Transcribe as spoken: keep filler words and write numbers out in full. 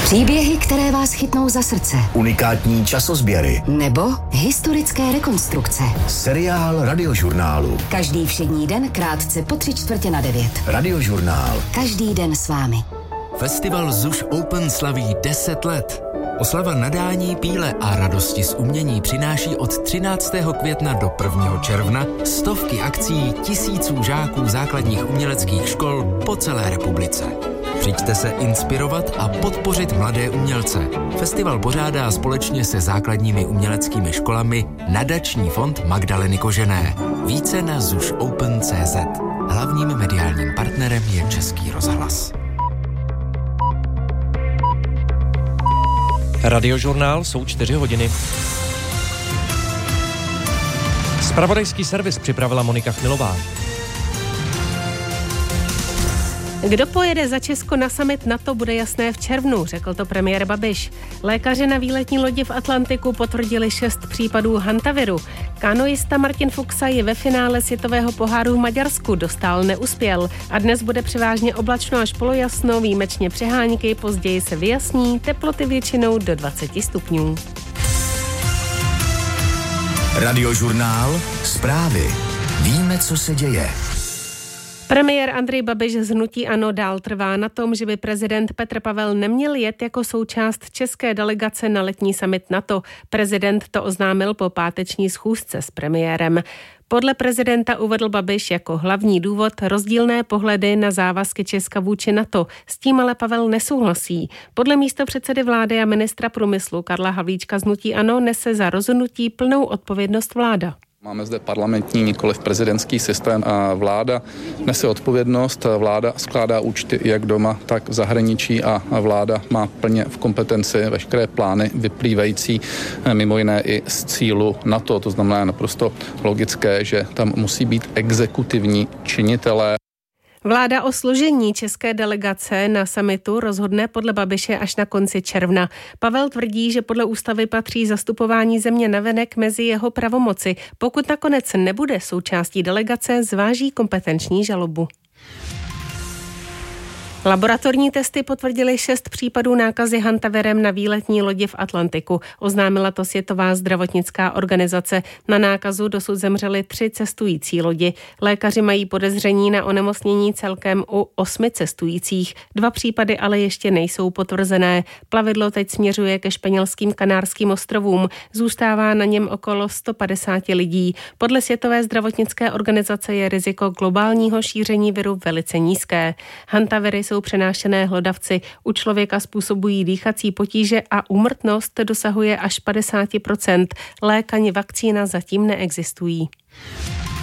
Příběhy, které vás chytnou za srdce. Unikátní časozběry. Nebo historické rekonstrukce. Seriál Radiožurnálu. Každý všední den krátce po tři čtvrtě na devět. Radiožurnál. Každý den s vámi. Festival Zuš Open slaví deset let. Oslava nadání, píle a radosti z umění přináší od třináctého května do prvního června stovky akcí tisíců žáků základních uměleckých škol po celé republice. Přijďte se inspirovat a podpořit mladé umělce. Festival pořádá společně se základními uměleckými školami Nadační fond Magdaleny Kožené. Více na zuš open tečka cé zet. Hlavním mediálním partnerem je Český rozhlas. Radiožurnál, jsou čtyři hodiny. Zpravodajský servis připravila Monika Chmilová. Kdo pojede za Česko na summit NATO, bude jasné v červnu, řekl to premiér Babiš. Lékaři na výletní lodi v Atlantiku potvrdili šest případů hantaviru. Kanoista Martin Fuxa je ve finále světového poháru v Maďarsku, dostál neuspěl a dnes bude převážně oblačno až polojasno, výjimečně přehánky, později se vyjasní, teploty většinou do dvacet stupňů. Radiožurnál. Zprávy. Víme, co se děje. Premiér Andrej Babiš z hnutí ANO dál trvá na tom, že by prezident Petr Pavel neměl jet jako součást české delegace na letní summit NATO. Prezident to oznámil po páteční schůzce s premiérem. Podle prezidenta uvedl Babiš jako hlavní důvod rozdílné pohledy na závazky Česka vůči NATO. S tím ale Pavel nesouhlasí. Podle místopředsedy vlády a ministra průmyslu Karla Havlíčka z hnutí ANO nese za rozhodnutí plnou odpovědnost vláda. Máme zde parlamentní, nikoliv prezidentský systém a vláda nese odpovědnost, vláda skládá účty jak doma, tak v zahraničí a vláda má plně v kompetenci veškeré plány vyplývající mimo jiné i z cílu NATO. To znamená naprosto logické, že tam musí být exekutivní činitelé. Vláda o složení české delegace na summitu rozhodne podle Babiše až na konci června. Pavel tvrdí, že podle ústavy patří zastupování země navenek mezi jeho pravomoci. Pokud nakonec nebude součástí delegace, zváží kompetenční žalobu. Laboratorní testy potvrdily šest případů nákazy hantavirem na výletní lodi v Atlantiku. Oznámila to Světová zdravotnická organizace. Na nákazu dosud zemřeli tři cestující lodi. Lékaři mají podezření na onemocnění celkem u osmi cestujících. Dva případy ale ještě nejsou potvrzené. Plavidlo teď směřuje ke španělským Kanárským ostrovům. Zůstává na něm okolo sto padesát lidí. Podle Světové zdravotnické organizace je riziko globálního šíření viru velice nízké. Hantaviry jsou přenášené hlodavci. U člověka způsobují dýchací potíže a úmrtnost dosahuje až padesát procent. Lék ani vakcína zatím neexistují.